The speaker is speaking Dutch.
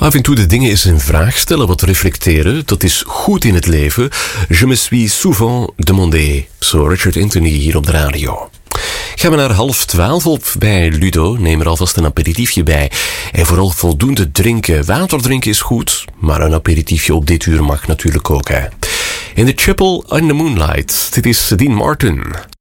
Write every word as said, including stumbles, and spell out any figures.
Af en toe de dingen eens in vraag stellen, wat reflecteren, dat is goed in het leven. Je me suis souvent demandé. Zo Richard Anthony hier op de radio. Gaan we naar half twaalf op bij Ludo. Neem er alvast een aperitiefje bij. En vooral voldoende drinken. Water drinken is goed, maar een aperitiefje op dit uur mag natuurlijk ook. Hè. In the Chapel in the Moonlight. Dit is Dean Martin.